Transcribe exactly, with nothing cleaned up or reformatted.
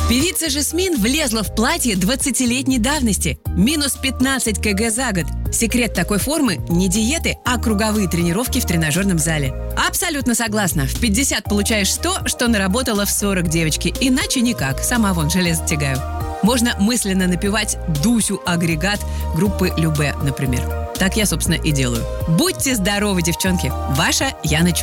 Певица Жасмин влезла в платье двадцатилетней давности. Минус пятнадцать килограммов за год. Секрет такой формы – не диеты, а круговые тренировки в тренажерном зале. Абсолютно согласна. В пятьдесят получаешь то, что наработала в сорок, девочки. Иначе никак. Сама вон железо тягаю. Можно мысленно напевать «Дусю агрегат» группы Любэ, например. Так я, собственно, и делаю. Будьте здоровы, девчонки. Ваша Яна Чу.